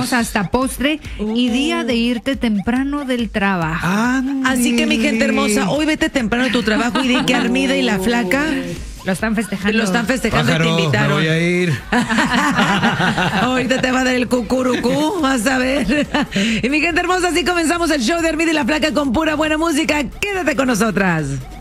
tenemos hasta postre y día de irte temprano del trabajo. Así que, mi gente hermosa, hoy vete temprano a tu trabajo y di que Armida y la Flaca Lo están festejando. Pájaro, y te invitaron. Me voy a ir. Ahorita te va a dar el cucurucú, vas a ver. Y mi gente hermosa, así comenzamos el show de Armida y la Flaca con pura buena música. Quédate con nosotras.